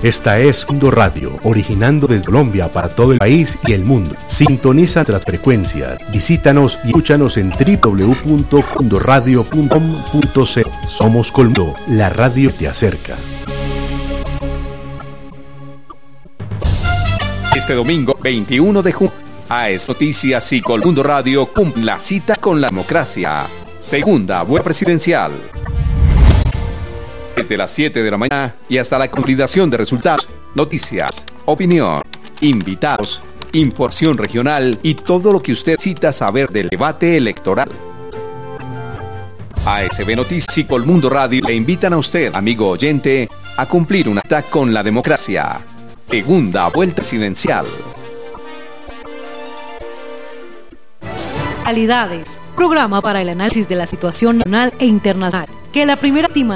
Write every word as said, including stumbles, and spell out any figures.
Esta es Mundo Radio, originando desde Colombia para todo el país y el mundo. Sintoniza nuestras frecuencias, visítanos y escúchanos en doble u doble u doble u punto colmundoradio punto com punto co. Somos Colmundo, la radio te acerca. Este domingo veintiuno de junio, A E S Noticias y Colmundo Radio cumplen la cita con la democracia. Segunda vuelta presidencial. Desde las siete de la mañana y hasta la consolidación de resultados, noticias, opinión, invitados, información regional y todo lo que usted necesita saber del debate electoral. A S B Noticias y Colmundo Radio le invitan a usted, amigo oyente, a cumplir una cita con la democracia. Segunda vuelta presidencial. Realidades, programa para el análisis de la situación nacional e internacional, que la primera